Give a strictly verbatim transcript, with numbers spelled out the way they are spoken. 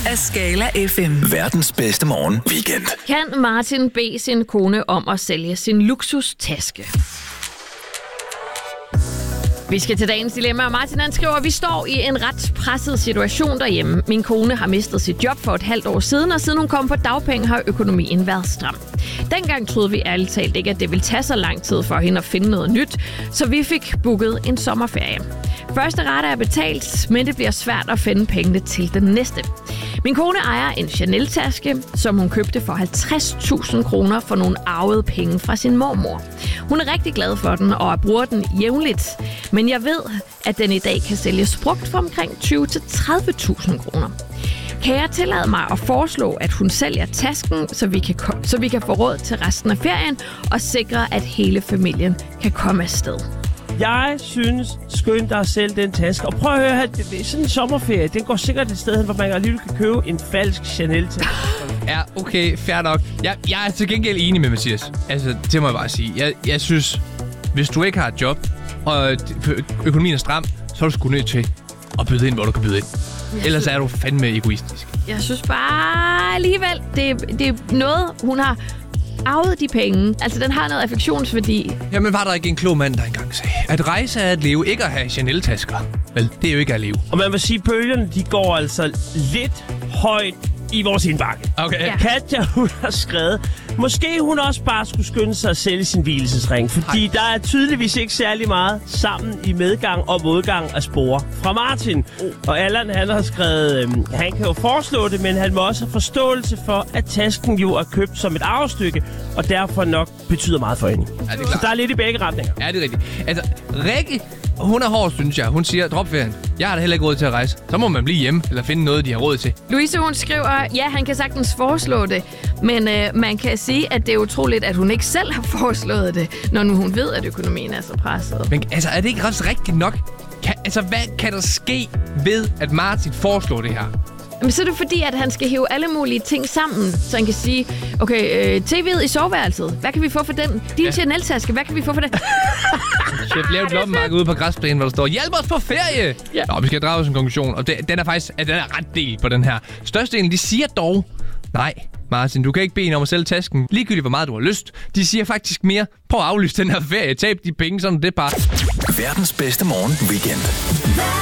af Scala F M. Verdens bedste morgen weekend. Kan Martin bede sin kone om at sælge sin luksustaske? Vi skal til dagens dilemma, og Martin han skriver, at vi står i en ret presset situation derhjemme. Min kone har mistet sit job for et halvt år siden, og siden hun kom på dagpenge, har økonomien været stram. Dengang troede vi ærligt talt ikke, at det ville tage så lang tid for hende at finde noget nyt, så vi fik booket en sommerferie. Første rate er betalt, men det bliver svært at finde pengene til den næste. Min kone ejer en Chanel-taske, som hun købte for halvtreds tusind kroner for nogle arvede penge fra sin mormor. Hun er rigtig glad for den og bruger den jævnligt, men jeg ved, at den i dag kan sælges brugt for omkring tyve til tredive tusind kroner. Kan jeg tillade mig at foreslå, at hun sælger tasken, så vi kan, så vi kan få råd til resten af ferien og sikre, at hele familien kan komme afsted? Jeg synes, skønt dig at sælge den taske. Og prøv at høre her, det er sådan en sommerferie. Den går sikkert et sted hen, hvor man alligevel kan købe en falsk Chanel-taske. Ja, okay, fair nok. Jeg, jeg er til gengæld enig med Mathias. Altså, det må jeg bare sige. Jeg, jeg synes, hvis du ikke har et job, og økonomien er stram, så er du sgu nødt til at byde ind, hvor du kan byde ind. Jeg Ellers synes, er du fandme egoistisk. Jeg synes bare alligevel, det, det er noget, hun har arvet de penge. Altså, den har noget affektionsværdi. Jamen, var der ikke en klog mand, der engang sagde, at rejse er at leve, ikke at have Chanel-tasker. Vel, det er jo ikke at leve. Og man vil sige, at bølgerne, de går altså lidt højt i vores indbakke. Okay. Ja. Katja, hun har skrevet, måske hun også bare skulle skynde sig at sælge sin hvilesesring, fordi Hej. der er tydeligvis ikke særlig meget sammen i medgang og modgang af spore fra Martin. Oh. Og Allan, han har skrevet, øhm, han kan jo foreslå det, men han må også have forståelse for, at tasken jo er købt som et arvestykke, og derfor nok betyder meget for hende. Ja, det er Så der er lidt i begge retninger. Ja, det er rigtigt. Altså, Rikke, hun er hård, synes jeg. Hun siger, drop ferien. Jeg har da heller ikke råd til at rejse. Så må man blive hjemme, eller finde noget, de har råd til. Louise, hun skriver, ja, han kan sagtens foreslå det, men øh, man kan sige, at det er utroligt, at hun ikke selv har foreslået det, når nu hun ved, at økonomien er så presset. Men altså, er det ikke også rigtigt nok? Kan, altså, hvad kan der ske ved, at Martin foreslår det her? Men så er det fordi, at han skal hive alle mulige ting sammen, så han kan sige, okay, øh, T V'et i soveværelset, hvad kan vi få for den? Din ja. Chanel-taske, hvad kan vi få for den? Chef, lav et loppemarked ude på græsplænen, hvor der står, hjælp os på ferie! Ja. Nå, vi skal drage en konklusion, og det, den er faktisk den er ret del på den her. Størstedelen, de siger dog, nej, Martin, du kan ikke bede hende om at sælge tasken, ligegyldigt hvor meget du har lyst. De siger faktisk mere, prøv at aflyse den her ferie, tab de penge, sådan det bare. Verdens bedste morgen weekend.